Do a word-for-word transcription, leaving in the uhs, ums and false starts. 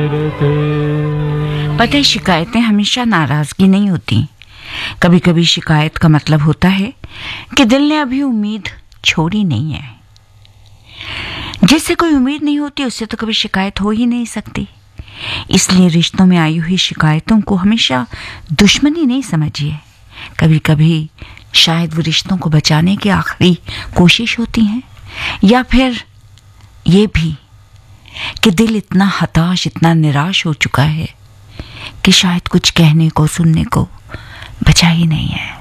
पता है, शिकायतें हमेशा नाराजगी नहीं होती। कभी कभी शिकायत का मतलब होता है कि दिल ने अभी उम्मीद छोड़ी नहीं है। जिससे कोई उम्मीद नहीं होती उससे तो कभी शिकायत हो ही नहीं सकती। इसलिए रिश्तों में आई हुई शिकायतों को हमेशा दुश्मनी नहीं समझिए। कभी कभी शायद वो रिश्तों को बचाने की आखिरी कोशिश होती हैं, या फिर ये भी कि दिल इतना हताश, इतना निराश हो चुका है कि शायद कुछ कहने को, सुनने को बचा ही नहीं है।